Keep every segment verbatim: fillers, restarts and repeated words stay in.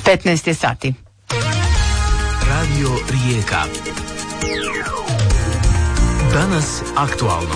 petnaest je sati. Radio Rijeka. Danas aktualno.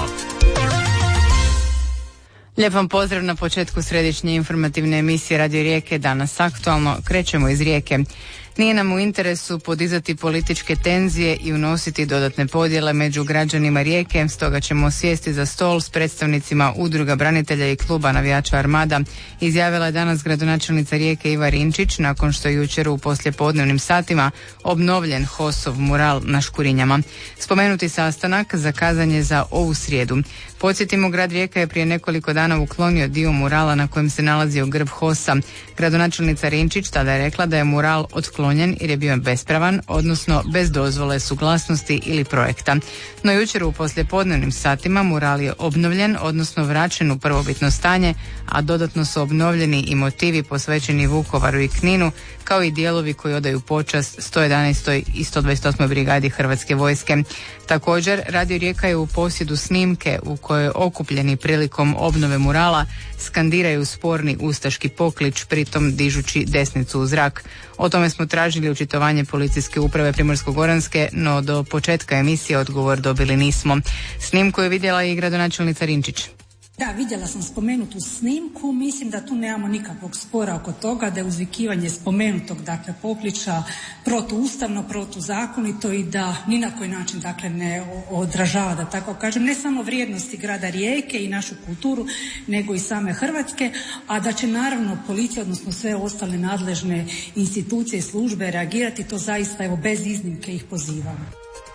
Lijep vam pozdrav na početku središnje informativne emisije Radio Rijeke. Danas aktualno. Krećemo iz Rijeke. Nije nam u interesu podizati političke tenzije i unositi dodatne podjele među građanima Rijeke, stoga ćemo sjesti za stol s predstavnicima udruga branitelja i kluba navijača Armada, izjavila je danas gradonačelnica Rijeke Iva Rinčić nakon što je jučer u poslijepodnevnim satima obnovljen HOS-ov mural na Škurinjama. Spomenuti sastanak zakazan je za ovu srijedu. Podsjetimo, grad Rijeka je prije nekoliko dana uklonio dio murala na kojem se nalazio grb HOS-a. Gradonačelnica Rinčić tada je rekla da je mural otklonjen jer je bio bespravan, odnosno bez dozvole, suglasnosti ili projekta. No jučer u poslijepodnevnim satima mural je obnovljen, odnosno vraćen u prvobitno stanje, a dodatno su obnovljeni i motivi posvećeni Vukovaru i Kninu, kao i dijelovi koji odaju počast sto jedanaestoj i sto dvadeset osmoj brigadi Hrvatske vojske. Također, Radio Rijeka je u posjedu snimke u kojoj okupljeni prilikom obnove murala skandiraju sporni ustaški poklič, pritom dižući desnicu u zrak. O tome smo tražili očitovanje Policijske uprave Primorsko-goranske, no do početka emisije odgovor dobili nismo. Snimku je vidjela i gradonačelnica Rinčić. Da, vidjela sam spomenutu snimku, mislim da tu nemamo nikakvog spora oko toga, da je uzvikivanje spomenutog, dakle, pokliča protuustavno, protuzakonito i da ni na koji način, dakle, ne odražava, da tako kažem, ne samo vrijednosti grada Rijeke i našu kulturu, nego i same Hrvatske, a da će naravno policija, odnosno sve ostale nadležne institucije i službe reagirati, to zaista, evo, bez iznimke ih pozivam.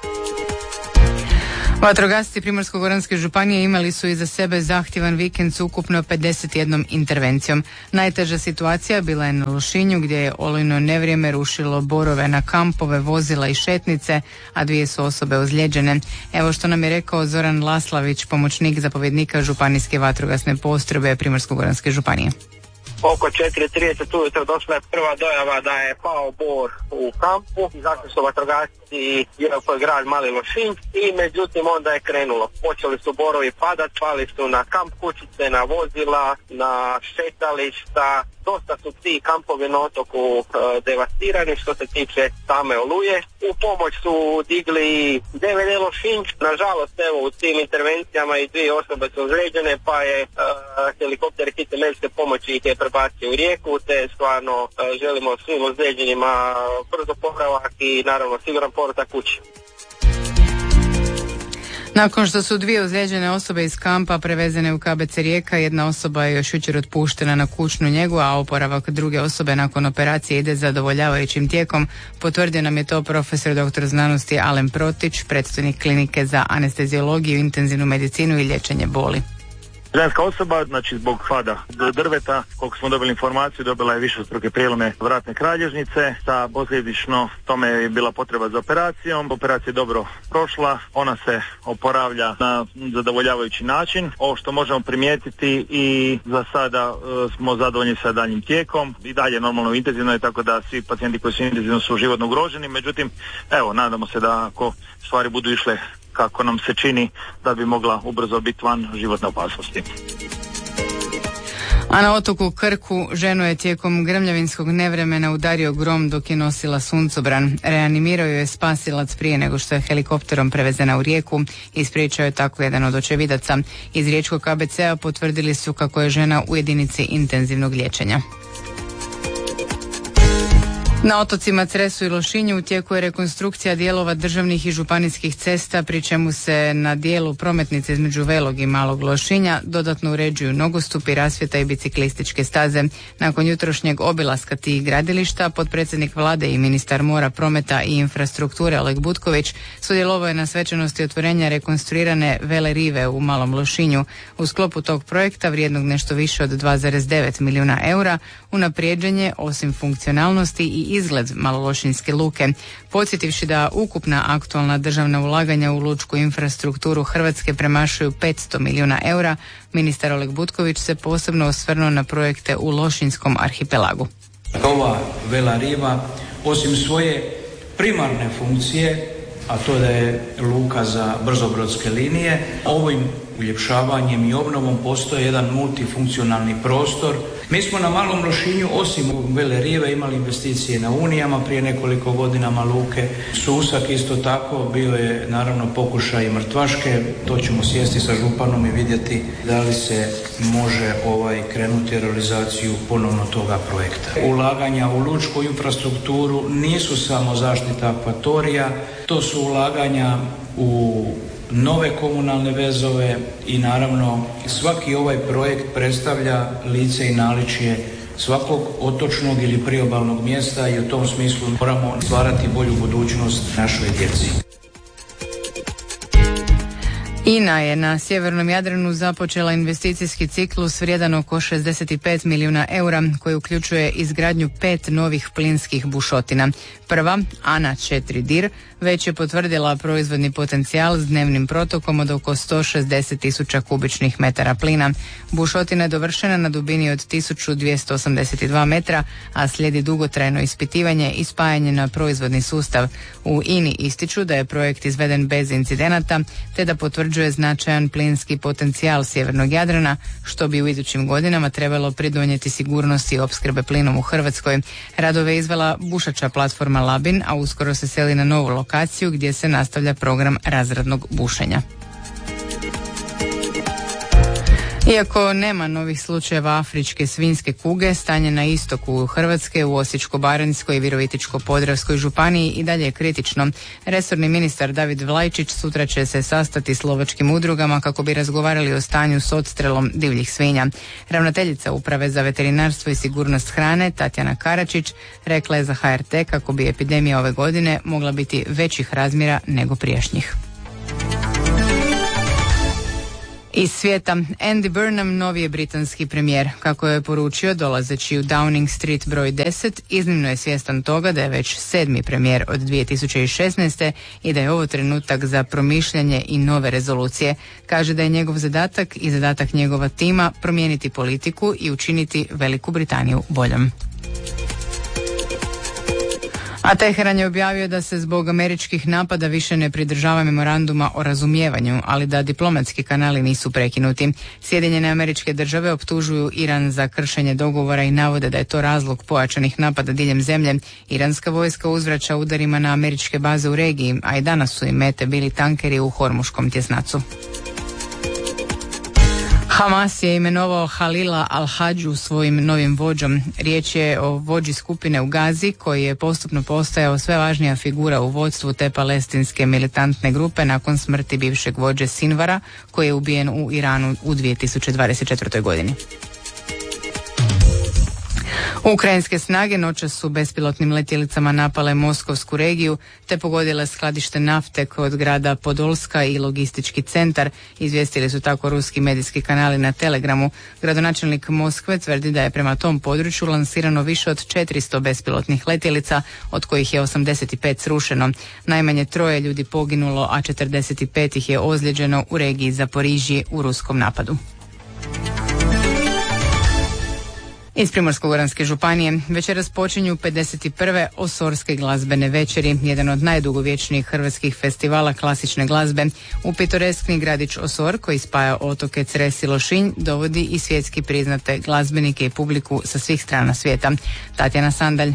Vatrogasci Primorsko-goranske županije imali su iza sebe zahtjevan vikend s ukupno pedeset jednom intervencijom. Najteža situacija bila je na Lošinju, gdje je olujno nevrijeme rušilo borove na kampove, vozila i šetnice, a dvije su osobe ozlijeđene. Evo što nam je rekao Zoran Laslavić, pomoćnik zapovjednika županijske vatrogasne postrojbe Primorsko-goranske županije. Oko četiri trideset ujutro došla je prva dojava da je pao bor u kampu, izašli su vatrogasci iako je grad Mali Lošinj i međutim onda je krenulo. Počeli su borovi padat, pali su na kamp kućice, na vozila, na šetališta. Dosta su ti kampovi na otoku e, devastirani što se tiče same oluje. U pomoć su digli D V D Lošinj. Nažalost, evo, u tim intervencijama i dvije osobe su ozlijeđene, pa je e, helikopter hitne medicinske pomoći ih je prebacio u Rijeku, te stvarno e, želimo svim ozlijeđenima brzo popravak i naravno siguran povratak kući. Nakon što su dvije ozlijeđene osobe iz kampa prevezene u K B C Rijeka, jedna osoba je još jučer otpuštena na kućnu njegu, a oporavak druge osobe nakon operacije ide zadovoljavajućim tijekom. Potvrdio nam je to profesor doktor znanosti Alen Protić, predstojnik klinike za anesteziologiju, intenzivnu medicinu i liječenje boli. Ženska osoba, znači zbog pada drveta, koliko smo dobili informaciju, dobila je višestruke prijelome vratne kralježnice, sa posljedično tome je bila potreba za operacijom. Operacija je dobro prošla, ona se oporavlja na zadovoljavajući način. Ovo što možemo primijetiti i za sada e, smo zadovoljni sa daljnjim tijekom, i dalje normalno intenzivno je, tako da svi pacijenti koji su intenzivno su životno ugroženi, međutim, evo, nadamo se da ako stvari budu išle kako nam se čini, da bi mogla ubrzo biti van životne opasnosti. A na otoku Krku ženu je tijekom grmljavinskog nevremena udario grom dok je nosila suncobran. Reanimirao ju je spasilac prije nego što je helikopterom prevezena u Rijeku, ispričao je tako jedan od očevidaca. Iz riječkog K B C-a potvrdili su kako je žena u jedinici intenzivnog liječenja. Na otocima Cresu i Lošinju u tijeku je rekonstrukcija dijelova državnih i županijskih cesta, pri čemu se na dijelu prometnice između Velog i Malog Lošinja dodatno uređuju nogostupi, rasvjeta i biciklističke staze. Nakon jutrošnjeg obilaska tih gradilišta, potpredsjednik vlade i ministar mora, prometa i infrastrukture Oleg Butković sudjelovao je na svečanosti otvorenja rekonstruirane Vele rive u Malom Lošinju. U sklopu tog projekta, vrijednog nešto više od dva zarez devet milijuna eura, unaprijeđenje osim funkcionalnosti i izgled malološinjske luke. Podsjetivši da ukupna aktualna državna ulaganja u lučku infrastrukturu Hrvatske premašuju petsto milijuna eura, ministar Oleg Butković se posebno osvrnuo na projekte u Lošinjskom arhipelagu. Ova Vela riva, osim svoje primarne funkcije, a to da je luka za brzobrodske linije, ovim uljepšavanjem i obnovom postoje jedan multifunkcionalni prostor. Mi smo na Malom Lošinju osim Vele Rive imali investicije na Unijama prije nekoliko godina, luke Susak isto tako, bio je naravno pokušaj i Mrtvaške, to ćemo sjesti sa županom i vidjeti da li se može ovaj krenuti realizaciju ponovno toga projekta. Ulaganja u lučku infrastrukturu nisu samo zaštita akvatorija, to su ulaganja u nove komunalne vezove i naravno svaki ovaj projekt predstavlja lice i naličje svakog otočnog ili priobalnog mjesta i u tom smislu moramo stvarati bolju budućnost našoj djeci. I na je na sjevernom Jadranu započela investicijski ciklus vrijedan oko šezdeset pet milijuna eura koji uključuje izgradnju pet novih plinskih bušotina. Prva, Ana četiri Dir, već je potvrdila proizvodni potencijal s dnevnim protokom od oko sto šezdeset tisuća kubičnih metara plina. Bušotina je dovršena na dubini od tisuću dvjesto osamdeset dva metra, a slijedi dugotrajno ispitivanje i spajanje na proizvodni sustav. U I N I ističu da je projekt izveden bez incidenata, te da potvrđuje značajan plinski potencijal sjevernog Jadrana, što bi u idućim godinama trebalo pridonijeti sigurnosti opskrbe plinom u Hrvatskoj. Radove je izvela bušača platforma Labin, a uskoro se seli na novu lokaciju gdje se nastavlja program razradnog bušenja. Iako nema novih slučajeva afričke svinjske kuge, stanje na istoku Hrvatske u Osječko-baranjskoj i Virovitičko-podravskoj županiji i dalje je kritično. Resorni ministar David Vlajčić sutra će se sastati s lovačkim udrugama kako bi razgovarali o stanju s odstrelom divljih svinja. Ravnateljica Uprave za veterinarstvo i sigurnost hrane Tatjana Karačić rekla je za H R T kako bi epidemija ove godine mogla biti većih razmjera nego prijašnjih. Iz svijeta, Andy Burnham novi je britanski premijer. Kako je poručio dolazeći u Downing Street broj deset, iznimno je svjestan toga da je već sedmi premijer od dvije tisuće šesnaeste i da je ovo trenutak za promišljanje i nove rezolucije. Kaže da je njegov zadatak i zadatak njegova tima promijeniti politiku i učiniti Veliku Britaniju boljom. A Teheran je objavio da se zbog američkih napada više ne pridržava memoranduma o razumijevanju, ali da diplomatski kanali nisu prekinuti. Sjedinjene Američke Države optužuju Iran za kršenje dogovora i navode da je to razlog pojačanih napada diljem zemlje. Iranska vojska uzvraća udarima na američke baze u regiji, a i danas su im mete bili tankeri u Hormuškom tjesnacu. Hamas je imenovao Halila al-Hadžu svojim novim vođom. Riječ je o vođi skupine u Gazi koji je postupno postajao sve važnija figura u vodstvu te palestinske militantne grupe nakon smrti bivšeg vođe Sinvara koji je ubijen u Iranu u dvije tisuće dvadeset četvrtoj godini. Ukrajinske snage noćas su bespilotnim letjelicama napale Moskovsku regiju te pogodile skladište nafte kod grada Podolska i logistički centar, izvijestili su tako ruski medijski kanali na Telegramu. Gradonačelnik Moskve tvrdi da je prema tom području lansirano više od četiristo bespilotnih letjelica, od kojih je osamdeset pet srušeno. Najmanje troje ljudi poginulo, a četrdeset pet ih je ozlijeđeno u regiji Zaporižje u ruskom napadu. Iz Primorsko-goranske županije večeras počinju pedeset prve Osorske glazbene večeri, jedan od najdugovječnijih hrvatskih festivala klasične glazbe. U pitoreskni gradić Osor, koji spaja otoke Cres i Lošinj, dovodi i svjetski priznate glazbenike i publiku sa svih strana svijeta. Tatjana Sandalj.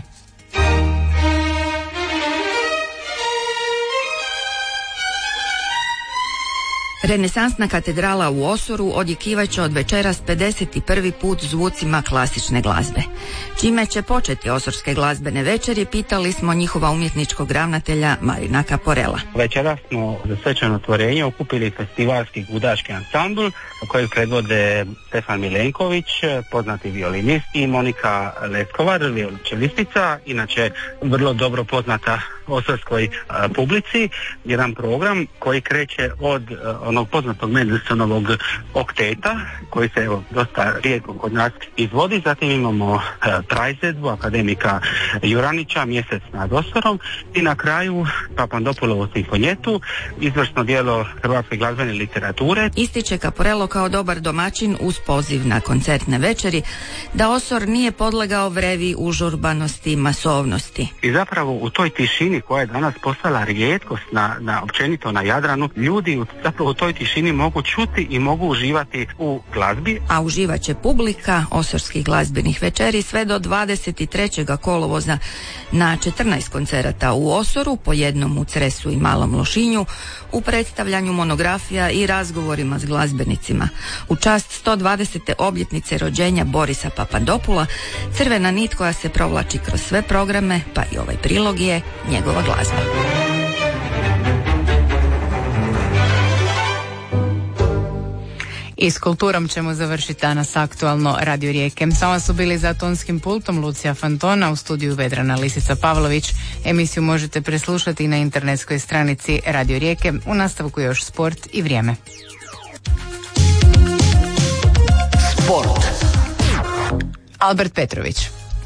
Renesansna katedrala u Osoru odjekivaće od večeras pedeset prvi put zvucima klasične glazbe. Čime će početi Osorske glazbene večeri, pitali smo njihova umjetničkog ravnatelja Marina Kaporela. Večeras smo za svečano otvorenje okupili festivalski gudaški ansambl koji predvode Stefan Milenković, poznati violinist, i Monika Letkovar, violončelistica, inače vrlo dobro poznata osorskoj a, publici. Jedan program koji kreće od a, onog poznatog Mendelsonovog okteta, koji se evo dosta rijetko kod nas izvodi. Zatim imamo a, praizvedbu akademika Juranića, Mjesec nad Osorom, i na kraju Papandopulovu simfonjetu, izvrsno djelo hrvatske glazbene literature. Ističe Caporello kao dobar domaćin uz poziv na koncertne večeri da Osor nije podlegao vrevi užurbanosti i masovnosti. I zapravo u toj tišini tišini koja je danas postala rijetkost na, na općenito na Jadranu, ljudi u, zapravo u toj tišini mogu čuti i mogu uživati u glazbi. A uživat će publika Osorskih glazbenih večeri sve do dvadeset trećeg kolovoza na četrnaest koncerata u Osoru, po jednom u Cresu i Malom Lošinju, u predstavljanju monografija i razgovorima s glazbenicima. U čast sto dvadesete obljetnice rođenja Borisa Papadopula, crvena nit koja se provlači kroz sve programe, pa i ovaj prilog, je njegova glazba. I s kulturom ćemo završiti danas aktualno Radio Rijeke. Samo su bili za tonskim pultom Lucija Fantona, u studiju Vedrana Lisica Pavlović. Emisiju možete preslušati na internetskoj stranici Radio Rijeke. U nastavku još sport i vrijeme. Sport. Albert Petrović.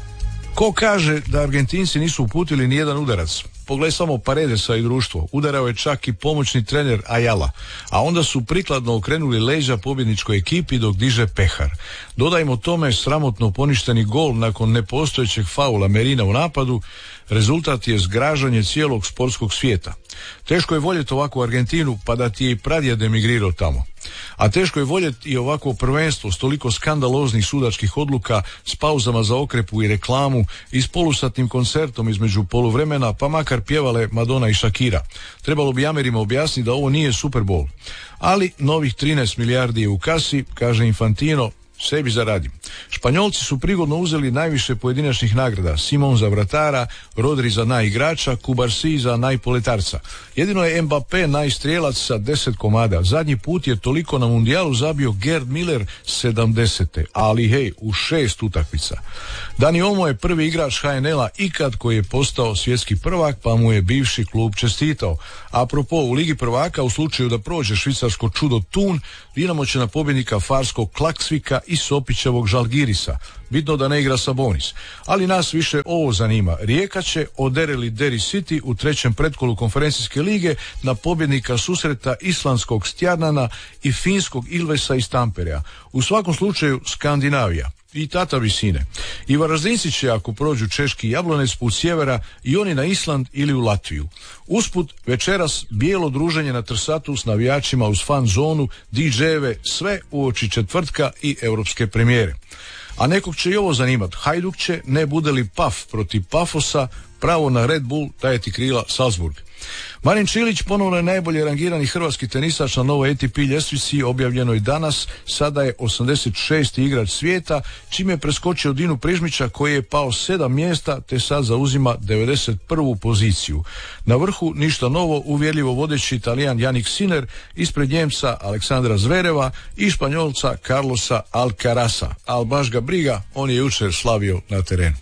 Ko kaže da Argentinci nisu uputili nijedan udarac? Pogledaj samo Paredesa i društvo. Udarao je čak i pomoćni trener Ayala, a onda su prikladno okrenuli leđa pobjedničkoj ekipi dok diže pehar. Dodajmo tome sramotno poništeni gol nakon nepostojećeg faula Merina u napadu. Rezultat je zgražanje cijelog sportskog svijeta. Teško je voljeti ovakvu Argentinu, pa da ti je i pradjed emigrirao tamo. A teško je voljeti i ovako prvenstvo s toliko skandaloznih sudačkih odluka, s pauzama za okrepu i reklamu i s polusatnim koncertom između poluvremena, pa makar pjevale Madonna i Shakira. Trebalo bi Amerima objasniti da ovo nije Super Bowl. Ali novih trinaest milijardi je u kasi, kaže Infantino, sebi zaradi. Španjolci su prigodno uzeli najviše pojedinačnih nagrada. Simon za vratara, Rodri za najigrača, Kubarsi za najpoletarca. Jedino je Mbappé najstrijelac sa deset komada. Zadnji put je toliko na mundijalu zabio Gerd Miller sedamdesete. Ali hej, u šest utakmica. Dani Olmo je prvi igrač H N L-a ikad koji je postao svjetski prvak, pa mu je bivši klub čestitao. Apropo, u Ligi prvaka, u slučaju da prođe švicarsko čudo Thun, Dinamo će na pobjednika farskog Klaksvika i Sopićevog Žalgirisa. Bitno da ne igra Sabonis. Ali nas više ovo zanima. Rijeka će odereli Derry City u trećem pretkolu konferencijske lige na pobjednika susreta islandskog Stjarnana i finskog Ilvesa iz Tamperea. U svakom slučaju Skandinavija. I tata visine. I Varaždinci će, ako prođu češki Jablonec put sjevera, i oni na Island ili u Latviju. Usput večeras bijelo druženje na Trsatu s navijačima uz fan zonu, di džejeve, sve uoči četvrtka i europske premijere. A nekog će i ovo zanimat. Hajduk će, ne bude li Paf protiv Pafosa, pravo na Red Bull dajeti krila Salzburg. Marin Čilić ponovno je najbolje rangirani hrvatski tenisač na novoj A T P ljestvici objavljenoj danas. Sada je osamdeset šesti igrač svijeta, čime je preskočio Dinu Prižmića koji je pao sedam mjesta te sad zauzima devedeset prvu poziciju. Na vrhu ništa novo, uvjerljivo vodeći Italijan Jannik Sinner ispred Njemca Aleksandra Zvereva i Španjolca Carlosa Alcaraza. Al baš ga briga, on je jučer slavio na terenu.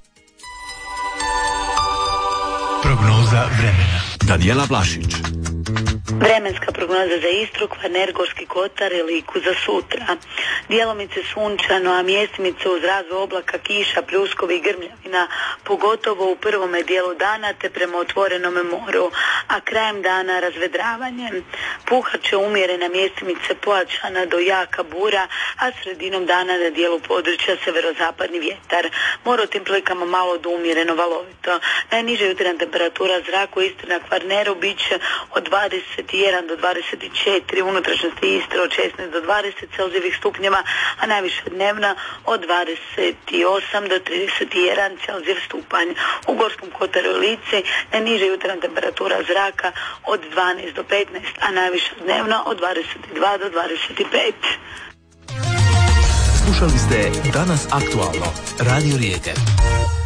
Prognoza vremena. Danijela Vlašić. Vremenska prognoza za Istru, Kvarner, Gorski kotar i Liku za sutra. Djelomice sunčano, a mjestimice uz razvoj oblaka, kiša, pljuskovi i grmljavina, pogotovo u prvome dijelu dana te prema otvorenome moru, a krajem dana razvedravanje. Puhat će umjerena mjestimice pojačana do jaka bura, a sredinom dana na dijelu područja severozapadni vjetar. More u tim prilikama malo do umjereno valovito. Najniža jutarnja temperatura zraka u Istri na Kvarneru bit će od dvadeset jedan do dvadeset četiri, unutrašnjosti Istre od šesnaest do dvadeset Celzijevih stupnjeva, a najviše dnevna od dvadeset osam do trideset jedan Celzijev stupanj. U Gorskom kotaru i Lici najniža jutarnja temperatura zraka od dvanaest do petnaest, a najviše dnevna od dvadeset dva do dvadeset pet. Slušali ste Danas aktualno, Radio Rijeke.